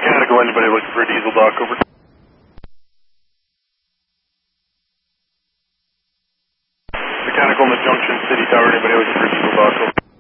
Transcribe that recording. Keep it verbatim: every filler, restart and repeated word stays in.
Mechanical, anybody looking for a diesel dock, over. Mechanical in the Junction City Tower, anybody looking for a diesel dock, over.